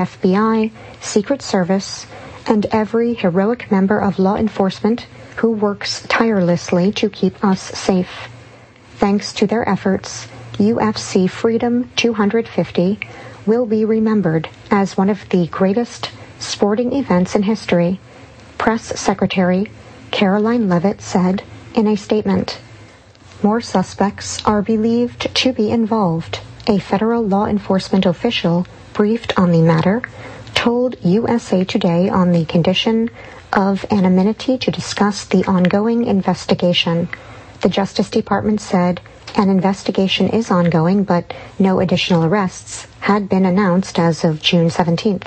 FBI, Secret Service, and every heroic member of law enforcement who works tirelessly to keep us safe. Thanks to their efforts, UFC Freedom 250 will be remembered as one of the greatest sporting events in history, Press Secretary Caroline Leavitt said in a statement. More suspects are believed to be involved. A federal law enforcement official briefed on the matter told USA Today on the condition of anonymity to discuss the ongoing investigation. The Justice Department said an investigation is ongoing, but no additional arrests had been announced as of June 17th.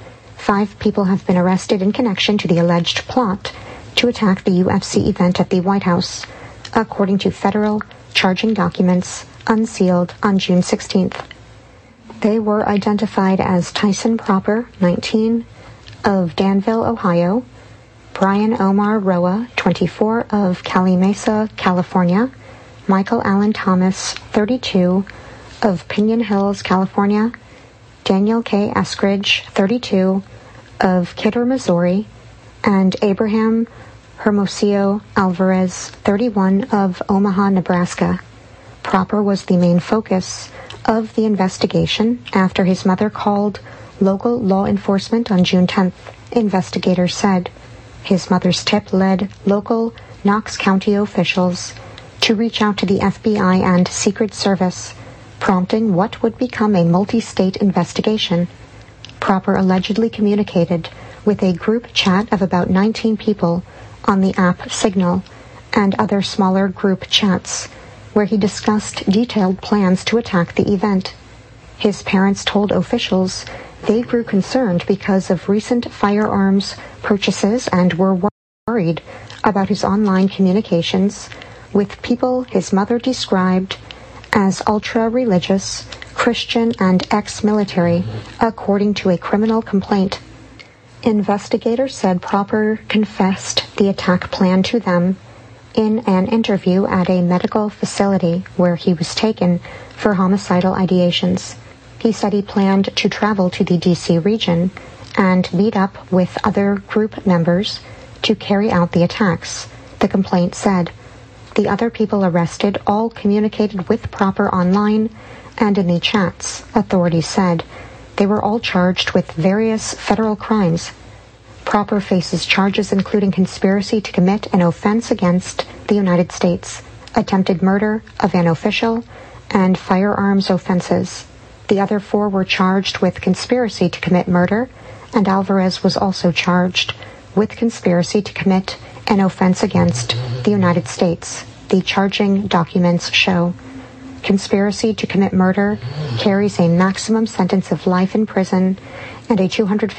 5 people have been arrested in connection to the alleged plot to attack the UFC event at the White House, according to federal charging documents unsealed on June 16th. They were identified as Tyson Proper, 19, of Danville, Ohio, Brian Omar Roa, 24, of Cali Mesa, California, Michael Allen Thomas, 32, of Pinon Hills, California, Daniel K. Eskridge, 32, of Kidder, Missouri, and Abraham Hermosillo Alvarez, 31, of Omaha, Nebraska. Proper was the main focus of the investigation after his mother called local law enforcement on June 10th, investigators said. His mother's tip led local Knox County officials to reach out to the FBI and Secret Service, prompting what would become a multi-state investigation. Proper allegedly communicated with a group chat of about 19 people on the app Signal and other smaller group chats, where he discussed detailed plans to attack the event. His parents told officials they grew concerned because of recent firearms purchases and were worried about his online communications with people his mother described as ultra-religious, Christian, and ex-military, according to a criminal complaint. Investigators said Proper confessed the attack plan to them in an interview at a medical facility where he was taken for homicidal ideations. He said he planned to travel to the D.C. region and meet up with other group members to carry out the attacks, the complaint said. The other people arrested all communicated with Proper online and in the chats, authorities said. They were all charged with various federal crimes. Proper faces charges including conspiracy to commit an offense against the United States, attempted murder of an official, and firearms offenses. The other 4 were charged with conspiracy to commit murder, and Alvarez was also charged with conspiracy to commit an offense against the United States, the charging documents show. Conspiracy to commit murder carries a maximum sentence of life in prison and a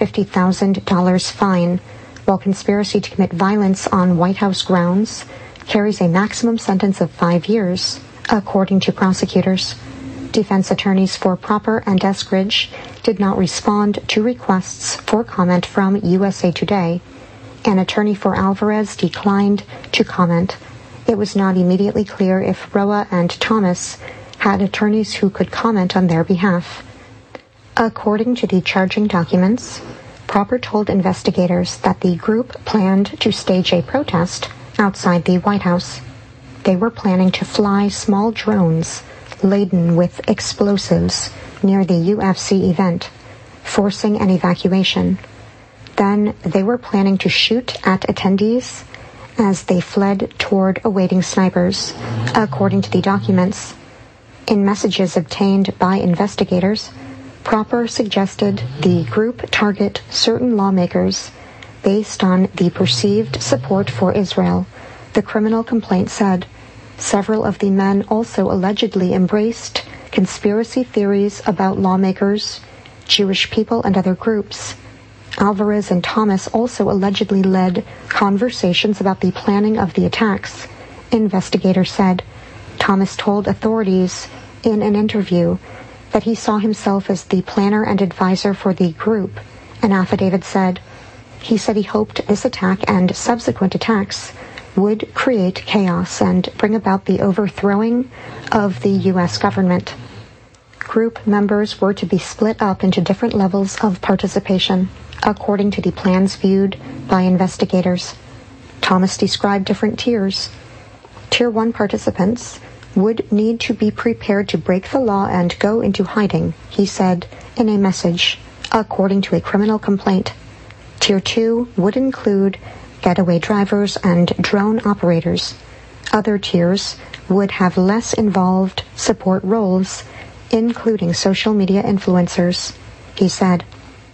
$250,000 fine, while conspiracy to commit violence on White House grounds carries a maximum sentence of 5 years, according to prosecutors. Defense attorneys for Proper and Eskridge did not respond to requests for comment from USA Today. An attorney for Alvarez declined to comment. It was not immediately clear if Roa and Thomas had attorneys who could comment on their behalf. According to the charging documents, Proper told investigators that the group planned to stage a protest outside the White House. They were planning to fly small drones laden with explosives near the UFC event, forcing an evacuation. Then they were planning to shoot at attendees as they fled toward awaiting snipers, according to the documents. In messages obtained by investigators, Proper suggested the group target certain lawmakers based on the perceived support for Israel, the criminal complaint said. Several of the men also allegedly embraced conspiracy theories about lawmakers, Jewish people, and other groups. Alvarez and Thomas also allegedly led conversations about the planning of the attacks, investigators said. Thomas told authorities in an interview that he saw himself as the planner and advisor for the group, an affidavit said. He said he hoped this attack and subsequent attacks would create chaos and bring about the overthrowing of the U.S. government. Group members were to be split up into different levels of participation, according to the plans viewed by investigators. Thomas described different tiers. Tier 1 participants would need to be prepared to break the law and go into hiding, he said in a message, according to a criminal complaint. Tier 2 would include getaway drivers and drone operators. Other tiers would have less involved support roles, including social media influencers, he said.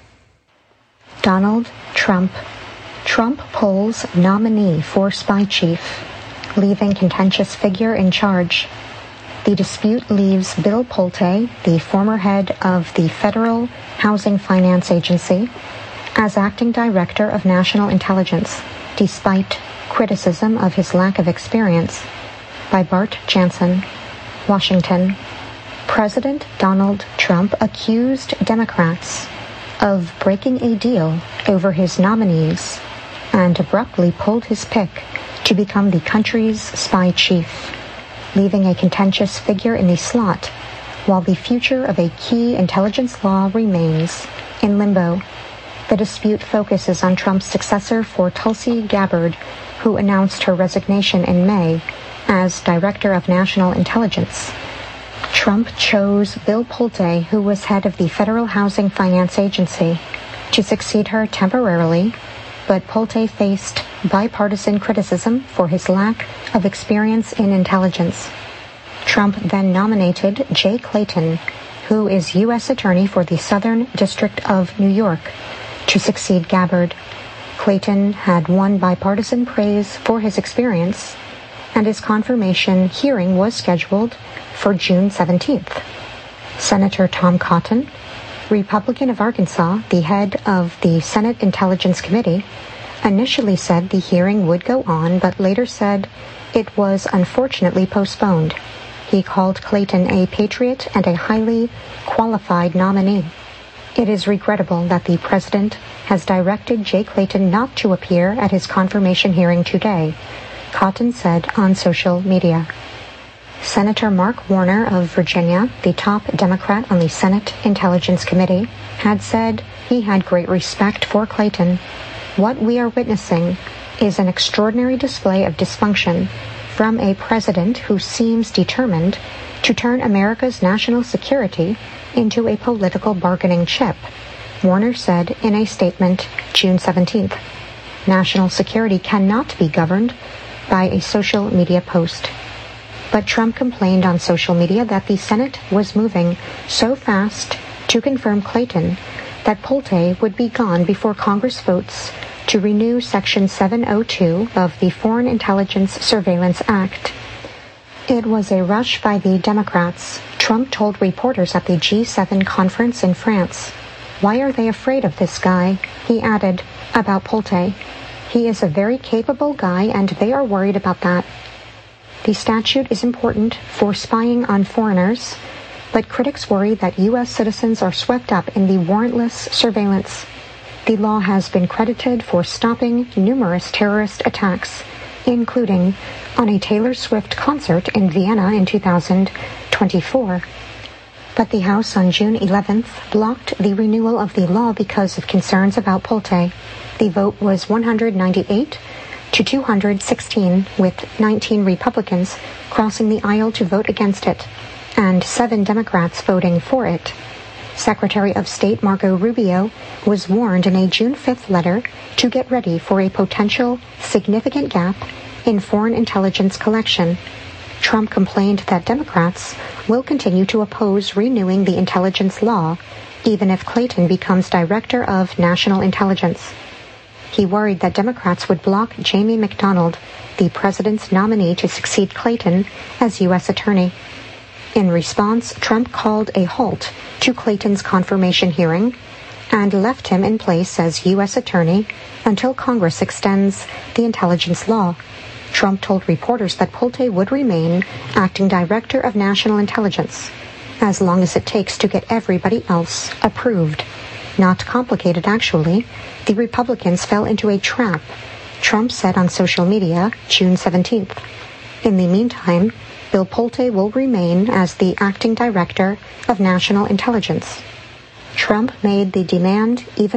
Donald Trump. Trump polls nominee for spy chief, leaving contentious figure in charge. The dispute leaves Bill Pulte, the former head of the Federal Housing Finance Agency, as acting director of national intelligence, despite criticism of his lack of experience. By Bart Jansen, Washington. President Donald Trump accused Democrats of breaking a deal over his nominees and abruptly pulled his pick to become the country's spy chief, leaving a contentious figure in the slot, while the future of a key intelligence law remains in limbo. The dispute focuses on Trump's successor for Tulsi Gabbard, who announced her resignation in May as Director of National Intelligence. Trump chose Bill Pulte, who was head of the Federal Housing Finance Agency, to succeed her temporarily, but Pulte faced bipartisan criticism for his lack of experience in intelligence. Trump then nominated Jay Clayton, who is U.S. Attorney for the Southern District of New York, to succeed Gabbard. Clayton had won bipartisan praise for his experience, and his confirmation hearing was scheduled for June 17th. Senator Tom Cotton, Republican of Arkansas, the head of the Senate Intelligence Committee, initially said the hearing would go on, but later said it was unfortunately postponed. He called Clayton a patriot and a highly qualified nominee. It is regrettable that the president has directed Jay Clayton not to appear at his confirmation hearing today, Cotton said on social media. Senator Mark Warner of Virginia, the top Democrat on the Senate Intelligence Committee, had said he had great respect for Clayton. What we are witnessing is an extraordinary display of dysfunction from a president who seems determined to turn America's national security into a political bargaining chip, Warner said in a statement June 17th. National security cannot be governed by a social media post. But Trump complained on social media that the Senate was moving so fast to confirm Clayton that Pulte would be gone before Congress votes to renew Section 702 of the Foreign Intelligence Surveillance Act. It was a rush by the Democrats, Trump told reporters at the G7 conference in France. Why are they afraid of this guy? He added about Pulte. He is a very capable guy and they are worried about that. The statute is important for spying on foreigners, but critics worry that U.S. citizens are swept up in the warrantless surveillance. The law has been credited for stopping numerous terrorist attacks, including on a Taylor Swift concert in Vienna in 2024. But the House on June 11th blocked the renewal of the law because of concerns about Pulte. The vote was 198 to 216, with 19 Republicans crossing the aisle to vote against it, and 7 Democrats voting for it. Secretary of State Marco Rubio was warned in a June 5th letter to get ready for a potential significant gap in foreign intelligence collection. Trump complained that Democrats will continue to oppose renewing the intelligence law, even if Clayton becomes Director of National Intelligence. He worried that Democrats would block Jamie McDonald, the president's nominee to succeed Clayton as U.S. Attorney. In response, Trump called a halt to Clayton's confirmation hearing and left him in place as U.S. Attorney until Congress extends the intelligence law. Trump told reporters that Pulte would remain acting Director of National Intelligence as long as it takes to get everybody else approved. Not complicated, actually. The Republicans fell into a trap, Trump said on social media June 17th. In the meantime, Bill Pulte will remain as the acting director of national intelligence. Trump made the demand even